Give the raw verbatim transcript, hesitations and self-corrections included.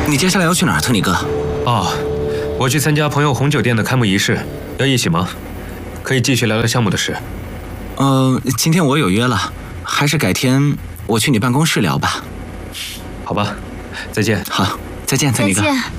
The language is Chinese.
你接下来要去哪儿，特尼哥？ 哦，我去参加朋友红酒店的开幕仪式，要一起吗？可以继续聊聊项目的事。 呃，今天我有约了，还是改天我去你办公室聊吧。 好吧，再见。 好，再见，特尼哥。 再见。